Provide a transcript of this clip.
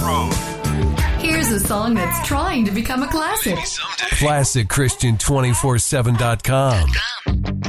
throne. Here's a song that's trying to become a classic. Someday. ClassicChristian247.com.